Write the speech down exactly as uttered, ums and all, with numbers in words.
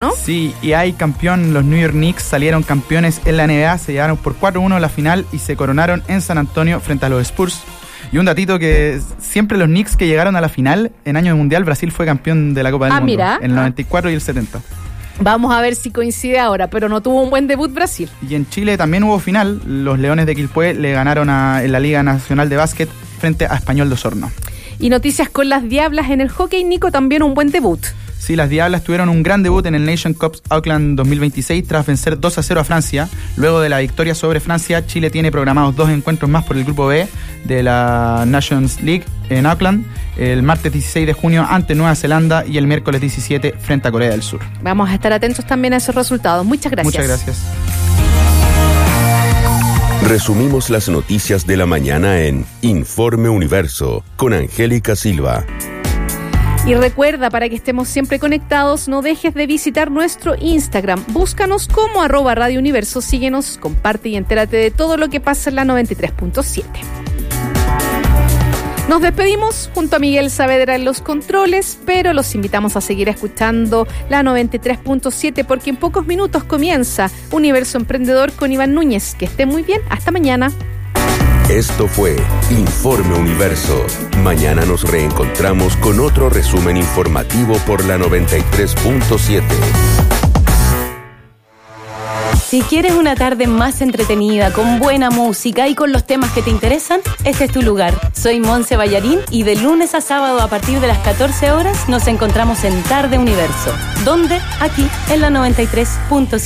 ¿no? Sí, y hay campeón, los New York Knicks salieron campeones en la N B A, se llevaron por cuatro uno a la final y se coronaron en San Antonio frente a los Spurs. Y un datito que siempre los Knicks que llegaron a la final en año de mundial, Brasil fue campeón de la Copa del ah, Mundo mira. en el noventa y cuatro y el setenta. Vamos a ver si coincide ahora, pero no tuvo un buen debut Brasil. Y en Chile también hubo final, los Leones de Quilpué le ganaron a, en la Liga Nacional de Básquet frente a Español de Osorno. Y noticias con las Diablas en el hockey, Nico, también un buen debut. Sí, las Diablas tuvieron un gran debut en el Nation Cup Auckland dos mil veintiséis tras vencer dos a cero a Francia. Luego de la victoria sobre Francia, Chile tiene programados dos encuentros más por el grupo B de la Nations League en Auckland, el martes dieciséis de junio ante Nueva Zelanda y el miércoles diecisiete frente a Corea del Sur. Vamos a estar atentos también a esos resultados. Muchas gracias. Muchas gracias. Resumimos las noticias de la mañana en Informe Universo con Angélica Silva. Y recuerda, para que estemos siempre conectados, no dejes de visitar nuestro Instagram. Búscanos como arroba Radio Universo, síguenos, comparte y entérate de todo lo que pasa en la noventa y tres punto siete. Nos despedimos junto a Miguel Saavedra en los controles, pero los invitamos a seguir escuchando la noventa y tres punto siete porque en pocos minutos comienza Universo Emprendedor con Iván Núñez. Que esté muy bien, hasta mañana. Esto fue Informe Universo. Mañana nos reencontramos con otro resumen informativo por la noventa y tres punto siete. Si quieres una tarde más entretenida, con buena música y con los temas que te interesan, este es tu lugar. Soy Monse Ballarín y de lunes a sábado a partir de las catorce horas nos encontramos en Tarde Universo. ¿Dónde? Aquí, en la noventa y tres punto siete.